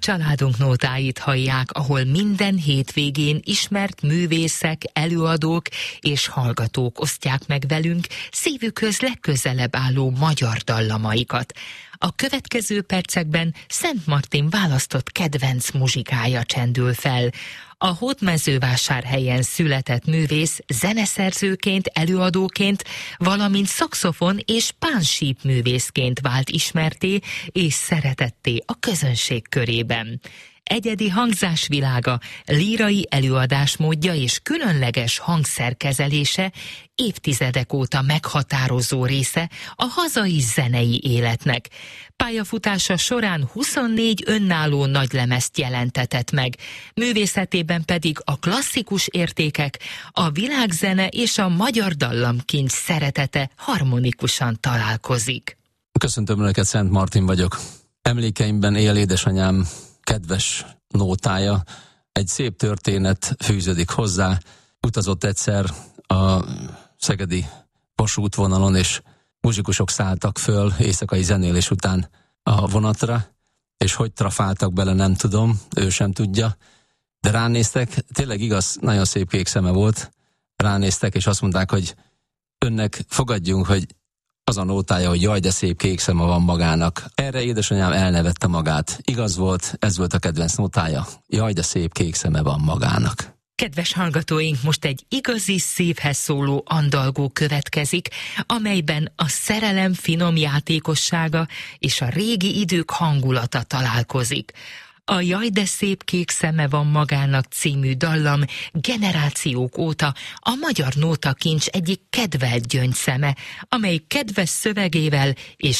Családunk nótáit hallják, ahol minden hétvégén ismert művészek, előadók és hallgatók osztják meg velünk szívükhöz legközelebb álló magyar dallamaikat. A következő percekben Szent Martin választott kedvenc muzsikája csendül fel. A Hódmezővásárhelyen született művész zeneszerzőként, előadóként, valamint szaxofon és pánsíp művészként vált ismertté és szeretetté a közönség körében. Egyedi hangzásvilága, lírai előadásmódja és különleges hangszerkezelése évtizedek óta meghatározó része a hazai zenei életnek. Pályafutása során 24 önálló nagylemezt jelentetett meg, művészetében pedig a klasszikus értékek, a világzene és a magyar dallamkincs szeretete harmonikusan találkozik. Köszöntöm Önöket, Szent Martin vagyok. Emlékeimben él édesanyám kedves nótája, egy szép történet fűződik hozzá. Utazott egyszer a szegedi vasútvonalon, és muzsikusok szálltak föl éjszakai zenélés után a vonatra, és hogy trafáltak bele, nem tudom, ő sem tudja, de ránéztek, tényleg igaz, nagyon szép kék szeme volt, ránéztek, és azt mondták, hogy önnek fogadjunk, hogy az a nótája, hogy jaj, de szép kék szeme van magának. Erre édesanyám elnevette magát. Igaz volt, ez volt a kedvenc nótája. Jaj, de szép kék szeme van magának. Kedves hallgatóink, most egy igazi szívhez szóló andalgó következik, amelyben a szerelem finom játékossága és a régi idők hangulata találkozik. A Jaj, de szép kék szeme van magának című dallam generációk óta a magyar nótakincs egyik kedvelt gyöngyszeme, amely kedves szövegével és